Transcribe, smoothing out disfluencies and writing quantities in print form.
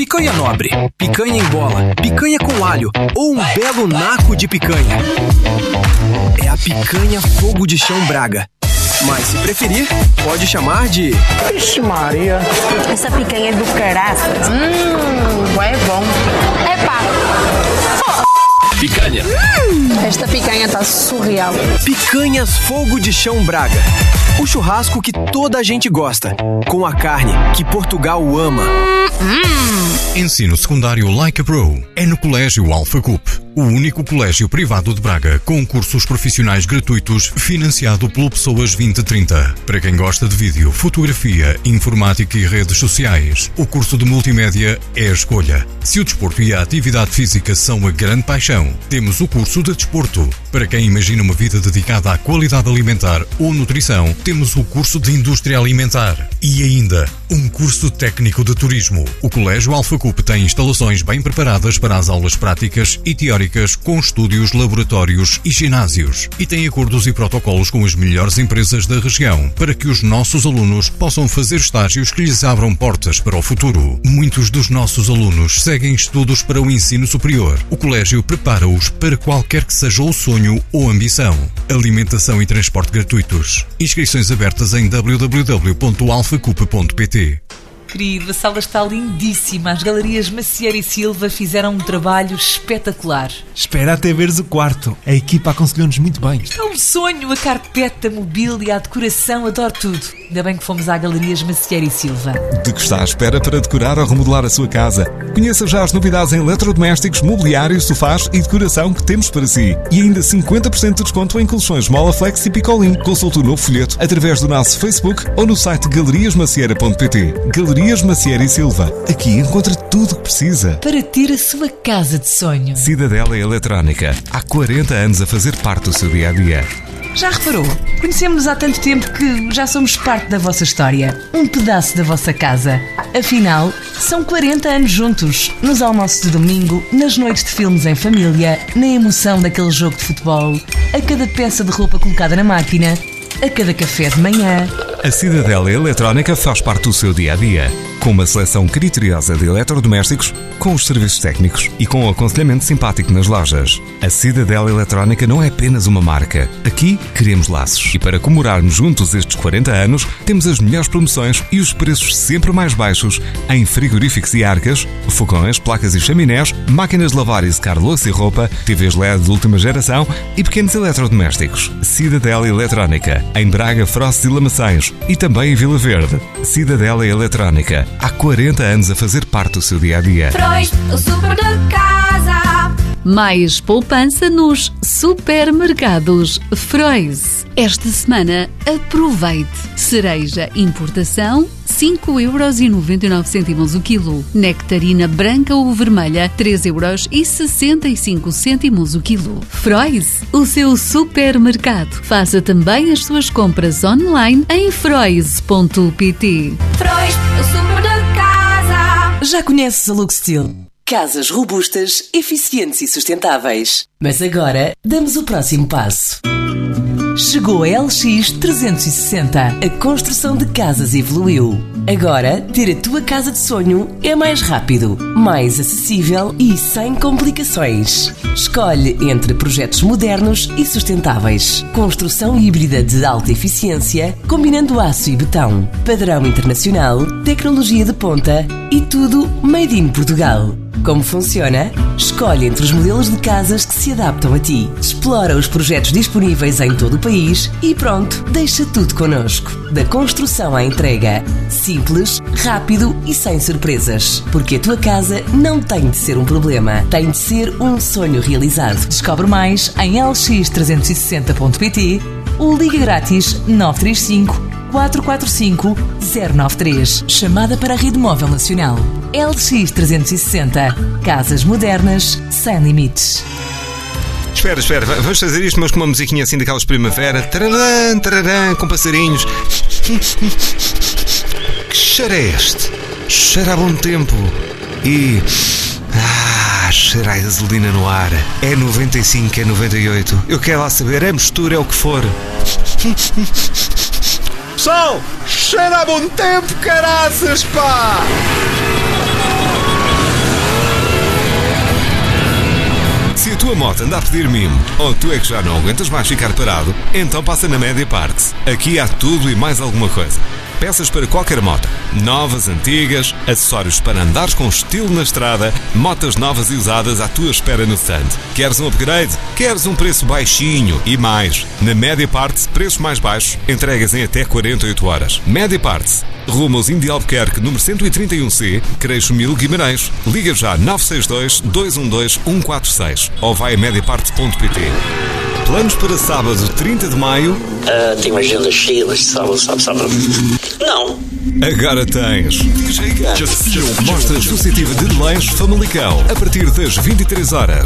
picanha nobre, picanha em bola, picanha com alho ou um belo naco de picanha. É a picanha Fogo de Chão Braga. Mas se preferir, pode chamar de... Ixi Maria, essa picanha é do caraças. é bom. Epá. Picanha. Esta picanha tá surreal. Picanhas Fogo de Chão Braga. O churrasco que toda a gente gosta, com a carne que Portugal ama. Ensino secundário Like a Pro é no Colégio Alpha Cup, o único colégio privado de Braga com cursos profissionais gratuitos financiado pelo Pessoas 2030. Para quem gosta de vídeo, fotografia, informática e redes sociais, o curso de multimédia é a escolha. Se o desporto e a atividade física são a grande paixão, temos o curso de desporto. Para quem imagina uma vida dedicada à qualidade alimentar ou nutrição, temos o curso de indústria alimentar. E ainda, um curso técnico de turismo. O Colégio Alpha Cup tem instalações bem preparadas para as aulas práticas e teóricas com estúdios, laboratórios e ginásios. E tem acordos e protocolos com as melhores empresas da região para que os nossos alunos possam fazer estágios que lhes abram portas para o futuro. Muitos dos nossos alunos seguem estudos para o ensino superior. O colégio prepara-os para qualquer que seja o sonho ou ambição. Alimentação e transporte gratuitos. Inscrições abertas em www.alfacup.pt. Querido, a sala está lindíssima. As Galerias Macieira e Silva fizeram um trabalho espetacular. Espera até veres o quarto. A equipa aconselhou-nos muito bem. É um sonho, a carpeta, a mobília, a decoração, adoro tudo. Ainda bem que fomos à Galerias Macieira e Silva. De que está à espera para decorar ou remodelar a sua casa? Conheça já as novidades em eletrodomésticos, mobiliários, sofás e decoração que temos para si. E ainda 50% de desconto em colchões Molaflex e Picolin. Consulte o novo folheto através do nosso Facebook ou no site galeriasmacieira.pt. Galerias Macieira e Silva. Aqui encontra tudo o que precisa para ter a sua casa de sonho. Cidadela Eletrónica. Há 40 anos a fazer parte do seu dia-a-dia. Já reparou? Conhecemos-nos há tanto tempo que já somos parte da vossa história. Um pedaço da vossa casa. Afinal, são 40 anos juntos. Nos almoços de domingo, nas noites de filmes em família, na emoção daquele jogo de futebol, a cada peça de roupa colocada na máquina, a cada café de manhã. A Cidadela Eletrónica faz parte do seu dia-a-dia, com uma seleção criteriosa de eletrodomésticos, com os serviços técnicos e com o aconselhamento simpático nas lojas. A Cidadela Eletrónica não é apenas uma marca. Aqui queremos laços. E para comemorarmos juntos estes 40 anos, temos as melhores promoções e os preços sempre mais baixos em frigoríficos e arcas, fogões, placas e chaminés, máquinas de lavar e secar louça e roupa, TVs LED de última geração e pequenos eletrodomésticos. Cidadela Eletrónica, em Braga, Frost e Lamaçães, e também em Vila Verde. Cidadela Eletrónica. Há 40 anos a fazer parte do seu dia-a-dia. Frois, o super de casa. Mais poupança nos supermercados Frois. Esta semana, aproveite. Cereja importação, 5,99€ o quilo. Nectarina branca ou vermelha, 3,65€ o quilo. Frois, o seu supermercado. Faça também as suas compras online em frois.pt. Frois, o super de casa. Já conheces a Luxtil? Casas robustas, eficientes e sustentáveis. Mas agora, damos o próximo passo. Chegou a LX 360. A construção de casas evoluiu. Agora, ter a tua casa de sonho é mais rápido, mais acessível e sem complicações. Escolhe entre projetos modernos e sustentáveis. Construção híbrida de alta eficiência, combinando aço e betão. Padrão internacional, tecnologia de ponta e tudo made in Portugal. Como funciona? Escolhe entre os modelos de casas que se adaptam a ti. Explora os projetos disponíveis em todo o país e pronto, deixa tudo connosco. Da construção à entrega. Simples, rápido e sem surpresas. Porque a tua casa não tem de ser um problema. Tem de ser um sonho realizado. Descobre mais em lx360.pt ou liga grátis 935 445 093. Chamada para a Rede Móvel Nacional. LX 360. Casas modernas sem limites. Espera, vamos fazer isto, mas com uma musiquinha assim daquelas primavera. Tararã, tararã, com passarinhos. Que cheiro é este? Cheira a bom tempo. E... cheira a gasolina no ar. É 95, é 98. Eu quero lá saber, a mistura é o que for. Pessoal, cheira a bom tempo, caraças, pá! tua moto anda a pedir mimo ou tu é que já não aguentas mais ficar parado, então passa na Média Parts. Aqui há tudo e mais alguma coisa. Peças para qualquer moto, novas, antigas, acessórios para andares com estilo na estrada, motas novas e usadas à tua espera no stand. Queres um upgrade? Queres um preço baixinho e mais? Na Média Parts, preços mais baixos, entregas em até 48 horas. Média Parts, Rua Mousinho de Albuquerque, número 131C, Creixo 1000 Guimarães. Liga já 962-212-146 ou vai a mediaparts.pt. Planos para sábado 30 de maio? Tenho uma agenda cheia, mas sábado. Não. Agora tens. Mostra associativa de Lanche Famalicão a partir das 23 horas.